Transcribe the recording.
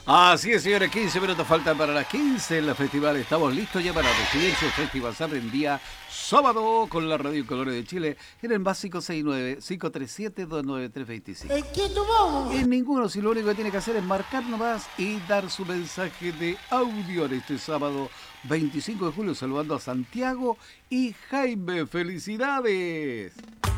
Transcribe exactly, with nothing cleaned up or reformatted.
Así es, señores, quince minutos faltan para las quince en la festival. Estamos listos ya para recibir su Festival Zap en día sábado con la Radio Colores de Chile en el más cinco seis nueve, cinco tres siete, dos nueve tres dos cinco. ¿En qué tomamos? En ninguno, si lo único que tiene que hacer es marcar nomás y dar su mensaje de audio en este sábado veinticinco de julio, saludando a Santiago y Jaime. ¡Felicidades!